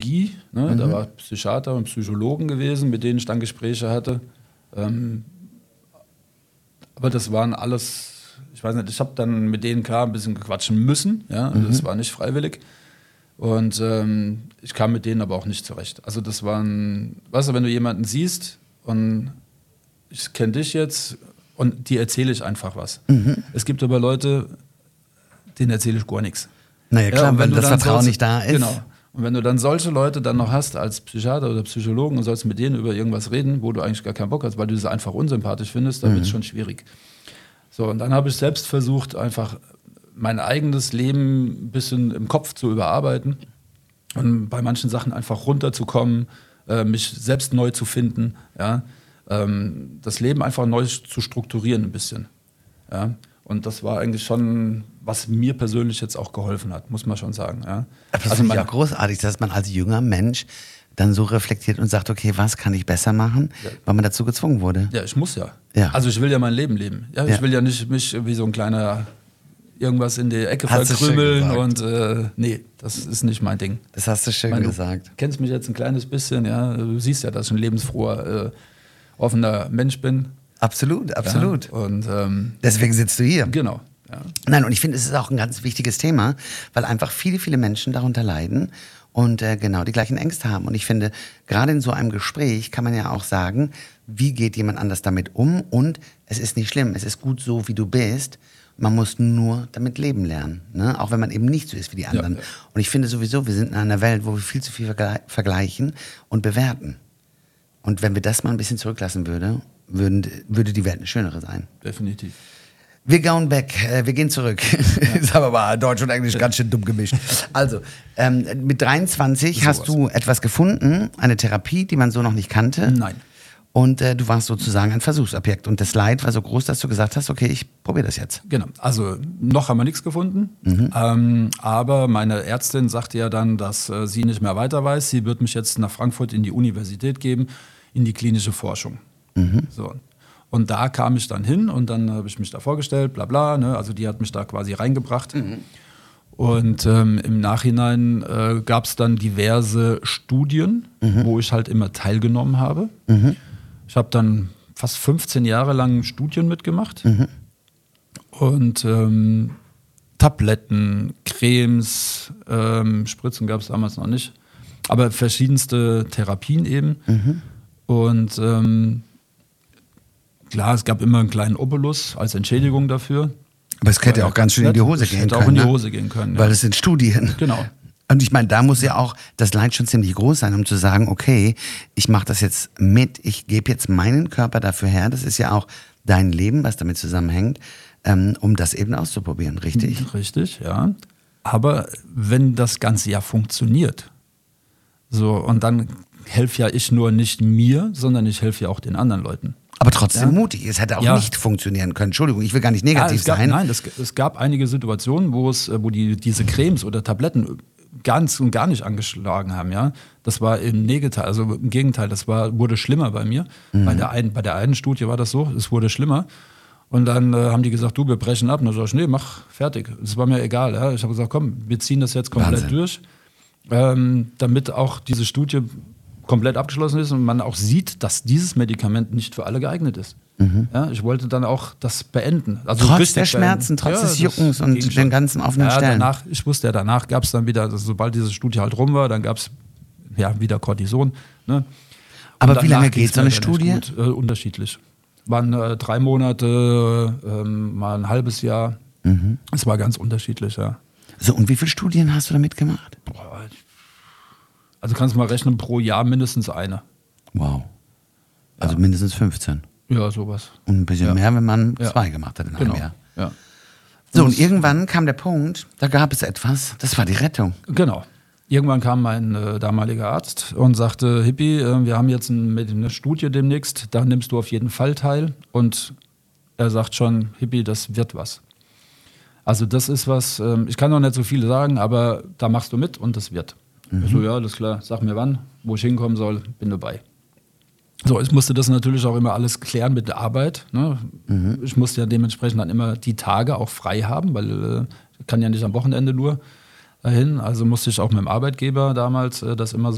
Psychologie, ne? Da war Psychiater und Psychologen gewesen, mit denen ich dann Gespräche hatte. Aber das waren alles, ich weiß nicht, ich habe dann mit denen klar ein bisschen quatschen müssen, ja, das war nicht freiwillig. Und ich kam mit denen aber auch nicht zurecht. Also das waren, weißt du, wenn du jemanden siehst und ich kenne dich jetzt und dir erzähle ich einfach was. Es gibt aber Leute, denen erzähle ich gar nichts. Naja klar, wenn das Vertrauen nicht da ist. Genau. Und wenn du dann solche Leute dann noch hast als Psychiater oder Psychologen und sollst mit denen über irgendwas reden, wo du eigentlich gar keinen Bock hast, weil du sie einfach unsympathisch findest, dann wird es schon schwierig. So, und dann habe ich selbst versucht, einfach mein eigenes Leben ein bisschen im Kopf zu überarbeiten und bei manchen Sachen einfach runterzukommen, mich selbst neu zu finden, ja, das Leben einfach neu zu strukturieren ein bisschen. Ja. Und das war eigentlich schon, was mir persönlich jetzt auch geholfen hat, muss man schon sagen. Ja. Aber das finde ich auch großartig, dass man als junger Mensch dann so reflektiert und sagt, okay, was kann ich besser machen, weil man dazu gezwungen wurde. Ja, ich muss ja. Ja. Also ich will ja mein Leben leben. Ja, ich will ja nicht mich wie so ein kleiner irgendwas in die Ecke verkrümeln und nee, das ist nicht mein Ding. Das hast du schön gesagt. Du kennst mich jetzt ein kleines bisschen, ja. Du siehst ja, dass ich ein lebensfroher, offener Mensch bin. Absolut, absolut. Ja, und deswegen sitzt du hier. Genau. Ja. Nein, und ich finde, es ist auch ein ganz wichtiges Thema, weil einfach viele, viele Menschen darunter leiden und genau die gleichen Ängste haben. Und ich finde, gerade in so einem Gespräch kann man ja auch sagen, wie geht jemand anders damit um? Und es ist nicht schlimm, es ist gut so, wie du bist. Man muss nur damit leben lernen, ne? Auch wenn man eben nicht so ist wie die anderen. Ja, ja. Und ich finde sowieso, wir sind in einer Welt, wo wir viel zu viel vergleichen und bewerten. Und wenn wir das mal ein bisschen zurücklassen würde die Welt eine schönere sein. Definitiv. Wir gehen zurück. Ist aber mal Deutsch und Englisch ganz schön dumm gemischt. Also, mit 23 hast du etwas gefunden, eine Therapie, die man so noch nicht kannte. Nein. Und du warst sozusagen ein Versuchsobjekt. Und das Leid war so groß, dass du gesagt hast, okay, ich probiere das jetzt. Genau. Also noch haben wir nichts gefunden. Aber meine Ärztin sagte ja dann, dass sie nicht mehr weiter weiß. Sie wird mich jetzt nach Frankfurt in die Universität geben, in die klinische Forschung. So. Und da kam ich dann hin und dann habe ich mich da vorgestellt, bla bla. Ne? Also die hat mich da quasi reingebracht. Und im Nachhinein gab es dann diverse Studien, wo ich halt immer teilgenommen habe. Ich habe dann fast 15 Jahre lang Studien mitgemacht. Und Tabletten, Cremes, Spritzen gab es damals noch nicht. Aber verschiedenste Therapien eben. Und klar, es gab immer einen kleinen Obolus als Entschädigung dafür. Aber es hätte auch ganz schön in die Hose gehen können. Auch in die Hose gehen können. Weil es sind Studien. Genau. Und ich meine, da muss ja auch das Leid schon ziemlich groß sein, um zu sagen, okay, ich mache das jetzt mit, ich gebe jetzt meinen Körper dafür her, das ist ja auch dein Leben, was damit zusammenhängt, um das eben auszuprobieren, richtig? Richtig, ja. Aber wenn das Ganze ja funktioniert, so, und dann helfe ja ich nur nicht mir, sondern ich helfe ja auch den anderen Leuten. Aber trotzdem mutig. Es hätte auch nicht funktionieren können. Entschuldigung, ich will gar nicht negativ sein. Nein, es gab einige Situationen, wo diese Cremes oder Tabletten ganz und gar nicht angeschlagen haben. Ja? Das war im Gegenteil, wurde schlimmer bei mir. Bei der einen Studie war das so, es wurde schlimmer. Und dann haben die gesagt, wir brechen ab. Und dann sag ich, nee, mach fertig. Das war mir egal. Ja? Ich habe gesagt, komm, wir ziehen das jetzt komplett durch, damit auch diese Studie komplett abgeschlossen ist und man auch sieht, dass dieses Medikament nicht für alle geeignet ist. Ja, ich wollte dann auch das beenden. Also trotz der Schmerzen, trotz des Juckens und den ganzen offenen Stellen. Ich wusste ja, danach gab es dann wieder, also sobald diese Studie halt rum war, dann gab es wieder Cortison. Ne? Aber wie lange geht so eine Studie? Unterschiedlich. Waren 3 Monate, mal ein halbes Jahr. Es war ganz unterschiedlich, ja. So, und wie viele Studien hast du damit gemacht? Also kannst du mal rechnen, pro Jahr mindestens eine. Wow. Also mindestens 15. Ja, sowas. Und ein bisschen mehr, wenn man 2 gemacht hat in einem Jahr. Ja. So, und irgendwann kam der Punkt, da gab es etwas, das war die Rettung. Genau. Irgendwann kam mein damaliger Arzt und sagte, Hippie, wir haben jetzt eine Studie demnächst, da nimmst du auf jeden Fall teil. Und er sagt schon, Hippie, das wird was. Also das ist was, ich kann noch nicht so viel sagen, aber da machst du mit und das wird. So, ja, alles klar, sag mir wann, wo ich hinkommen soll, bin dabei. So, ich musste das natürlich auch immer alles klären mit der Arbeit. Ne? Ich musste ja dementsprechend dann immer die Tage auch frei haben, weil ich kann ja nicht am Wochenende nur dahin. Also musste ich auch mit dem Arbeitgeber damals das immer so